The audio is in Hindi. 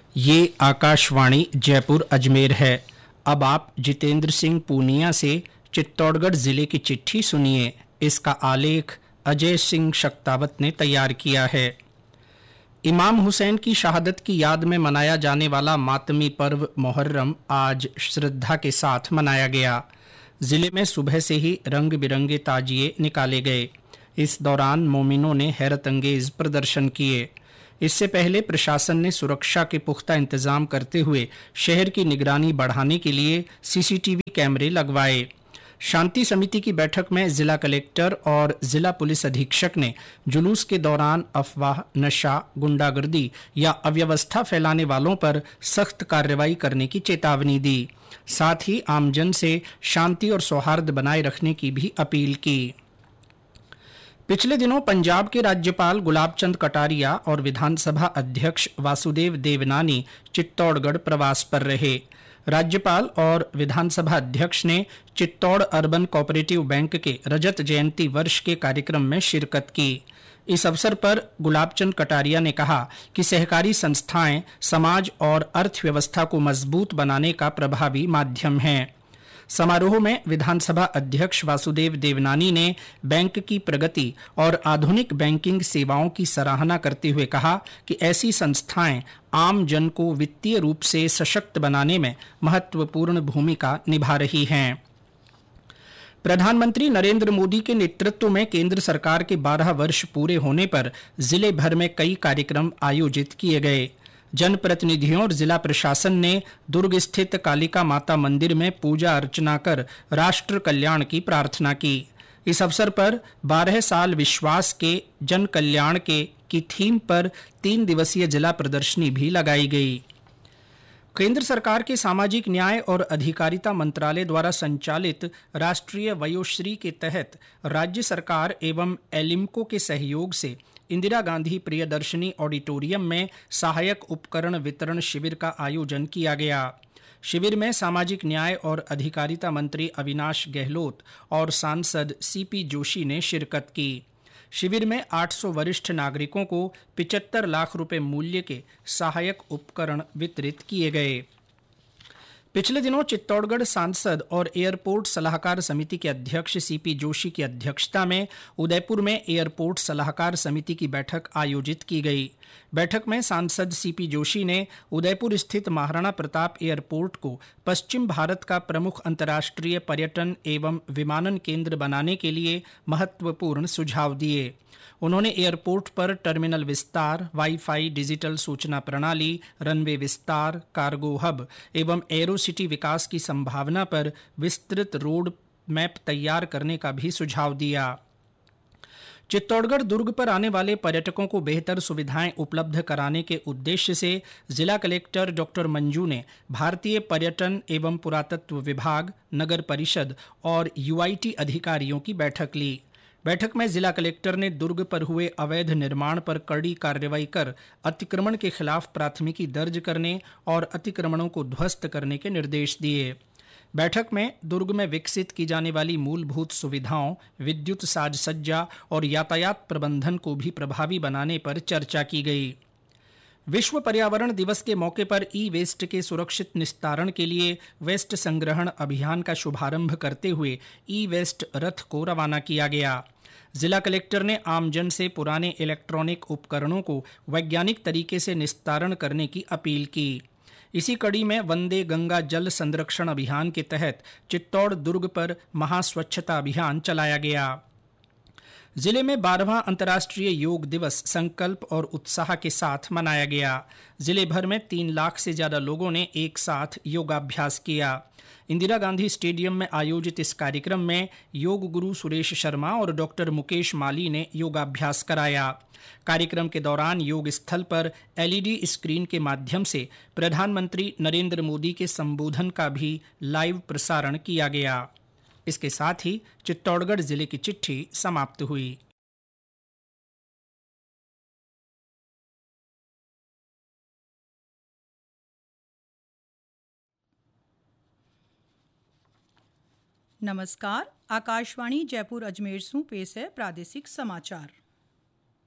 ये आकाशवाणी जयपुर अजमेर है। अब आप जितेंद्र सिंह पूनिया से चित्तौड़गढ़ जिले की चिट्ठी सुनिए। इसका आलेख अजय सिंह शक्तावत ने तैयार किया है। इमाम हुसैन की शहादत की याद में मनाया जाने वाला मातमी पर्व मुहर्रम आज श्रद्धा के साथ मनाया गया। जिले में सुबह से ही रंग बिरंगे ताजिए निकाले गए। इस दौरान मोमिनों ने हैरत अंगेज प्रदर्शन किए। इससे पहले प्रशासन ने सुरक्षा के पुख्ता इंतजाम करते हुए शहर की निगरानी बढ़ाने के लिए सीसीटीवी कैमरे लगवाए। शांति समिति की बैठक में जिला कलेक्टर और जिला पुलिस अधीक्षक ने जुलूस के दौरान अफवाह, नशा, गुंडागर्दी या अव्यवस्था फैलाने वालों पर सख्त कार्रवाई करने की चेतावनी दी। साथ ही आमजन से शांति और सौहार्द बनाए रखने की भी अपील की। पिछले दिनों पंजाब के राज्यपाल गुलाब चंद कटारिया और विधानसभा अध्यक्ष वासुदेव देवनानी चित्तौड़गढ़ प्रवास पर रहे। राज्यपाल और विधानसभा अध्यक्ष ने चित्तौड़ अर्बन कोऑपरेटिव बैंक के रजत जयंती वर्ष के कार्यक्रम में शिरकत की। इस अवसर पर गुलाब चंद कटारिया ने कहा कि सहकारी संस्थाएं समाज और अर्थव्यवस्था को मजबूत बनाने का प्रभावी माध्यम हैं। समारोह में विधानसभा अध्यक्ष वासुदेव देवनानी ने बैंक की प्रगति और आधुनिक बैंकिंग सेवाओं की सराहना करते हुए कहा कि ऐसी संस्थाएं आम जन को वित्तीय रूप से सशक्त बनाने में महत्वपूर्ण भूमिका निभा रही हैं। प्रधानमंत्री नरेंद्र मोदी के नेतृत्व में केंद्र सरकार के 12 वर्ष पूरे होने पर जिले भर में कई कार्यक्रम आयोजित किए गए। जनप्रतिनिधियों और जिला प्रशासन ने दुर्ग स्थित कालिका माता मंदिर में पूजा अर्चना कर राष्ट्र कल्याण की प्रार्थना की। इस अवसर पर 12 साल विश्वास के जन कल्याण के की थीम पर 3 दिवसीय जिला प्रदर्शनी भी लगाई गई। केंद्र सरकार के सामाजिक न्याय और अधिकारिता मंत्रालय द्वारा संचालित राष्ट्रीय वयोश्री के तहत राज्य सरकार एवं एलिम्को के सहयोग से इंदिरा गांधी प्रियदर्शनी ऑडिटोरियम में सहायक उपकरण वितरण शिविर का आयोजन किया गया। शिविर में सामाजिक न्याय और अधिकारिता मंत्री अविनाश गहलोत और सांसद सीपी जोशी ने शिरकत की। शिविर में 800 वरिष्ठ नागरिकों को 75 लाख रुपए मूल्य के सहायक उपकरण वितरित किए गए। पिछले दिनों चित्तौड़गढ़ सांसद और एयरपोर्ट सलाहकार समिति के अध्यक्ष सीपी जोशी की अध्यक्षता में उदयपुर में एयरपोर्ट सलाहकार समिति की बैठक आयोजित की गई। बैठक में सांसद सीपी जोशी ने उदयपुर स्थित महाराणा प्रताप एयरपोर्ट को पश्चिम भारत का प्रमुख अंतर्राष्ट्रीय पर्यटन एवं विमानन केंद्र बनाने के लिए महत्वपूर्ण सुझाव दिए। उन्होंने एयरपोर्ट पर टर्मिनल विस्तार, वाईफाई, डिजिटल सूचना प्रणाली, रनवे विस्तार, कार्गो हब एवं एरो सिटी विकास की संभावना पर विस्तृत रोड मैप तैयार करने का भी सुझाव दिया। चित्तौड़गढ़ दुर्ग पर आने वाले पर्यटकों को बेहतर सुविधाएं उपलब्ध कराने के उद्देश्य से जिला कलेक्टर डॉक्टर मंजू ने भारतीय पर्यटन एवं पुरातत्व विभाग, नगर परिषद और यूआईटी अधिकारियों की बैठक ली। बैठक में जिला कलेक्टर ने दुर्ग पर हुए अवैध निर्माण पर कड़ी कार्रवाई कर अतिक्रमण के खिलाफ प्राथमिकी दर्ज करने और अतिक्रमणों को ध्वस्त करने के निर्देश दिए। बैठक में दुर्ग में विकसित की जाने वाली मूलभूत सुविधाओं, विद्युत साज सज्जा और यातायात प्रबंधन को भी प्रभावी बनाने पर चर्चा की गई। विश्व पर्यावरण दिवस के मौके पर ई वेस्ट के सुरक्षित निस्तारण के लिए वेस्ट संग्रहण अभियान का शुभारंभ करते हुए ई वेस्ट रथ को रवाना किया गया। जिला कलेक्टर ने आमजन से पुराने इलेक्ट्रॉनिक उपकरणों को वैज्ञानिक तरीके से निस्तारण करने की अपील की। इसी कड़ी में वंदे गंगा जल संरक्षण अभियान के तहत चित्तौड़ दुर्ग पर महास्वच्छता अभियान चलाया गया। जिले में 12वां अंतर्राष्ट्रीय योग दिवस संकल्प और उत्साह के साथ मनाया गया। जिले भर में 3 लाख से ज्यादा लोगों ने एक साथ योगाभ्यास किया। इंदिरा गांधी स्टेडियम में आयोजित इस कार्यक्रम में योग गुरु सुरेश शर्मा और डॉक्टर मुकेश माली ने योगाभ्यास कराया। कार्यक्रम के दौरान योग स्थल पर एलईडी स्क्रीन के माध्यम से प्रधानमंत्री नरेंद्र मोदी के संबोधन का भी लाइव प्रसारण किया गया। इसके साथ ही चित्तौड़गढ़ जिले की चिट्ठी समाप्त हुई। नमस्कार, आकाशवाणी जयपुर अजमेर सूं पेश है प्रादेशिक समाचार।